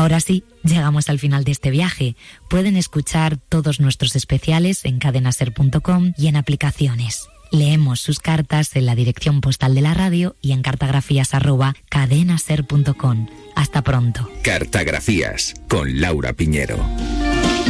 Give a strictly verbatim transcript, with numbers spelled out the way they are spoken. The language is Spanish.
Ahora sí, llegamos al final de este viaje. Pueden escuchar todos nuestros especiales en cadenaser punto com y en aplicaciones. Leemos sus cartas en la dirección postal de la radio y en cartagrafías arroba cadenaser punto com. Hasta pronto. Cartagrafías con Laura Piñero.